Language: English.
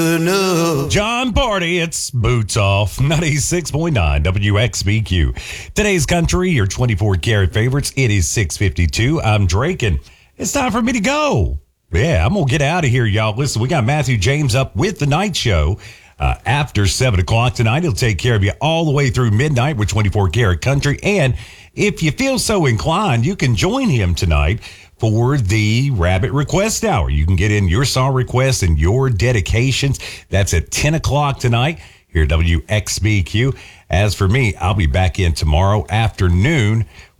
John Party, it's Boots Off, 96.9 WXBQ. Today's country, your 24 karat favorites. It is 6:52. I'm Drake, and it's time for me to go. Yeah, I'm going to get out of here, y'all. Listen, we got Matthew James up with the night show after 7 o'clock tonight. He'll take care of you all the way through midnight with 24 karat country. And if you feel so inclined, you can join him tonight for the Rabbit Request Hour. You can get in your song requests and your dedications. That's at 10 o'clock tonight here at WXBQ. As for me, I'll be back in tomorrow afternoon